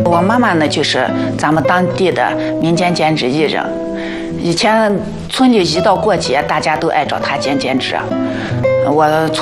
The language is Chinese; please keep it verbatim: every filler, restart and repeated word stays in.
我妈妈呢，就是咱们当地的民间剪纸艺人。以前村里一到过节，大家都爱找她剪剪纸。我